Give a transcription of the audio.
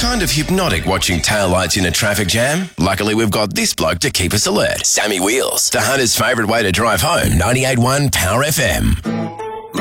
kind of hypnotic watching taillights in a traffic jam. Luckily, we've got this bloke to keep us alert. Sammy Wheels, the hunter's favourite way to drive home. 98.1 Power FM.